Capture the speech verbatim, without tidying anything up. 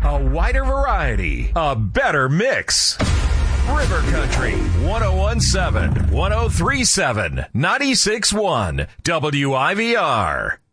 A wider variety, a better mix. River Country, one oh one point seven, one oh three point seven, ninety-six point one, W I V R.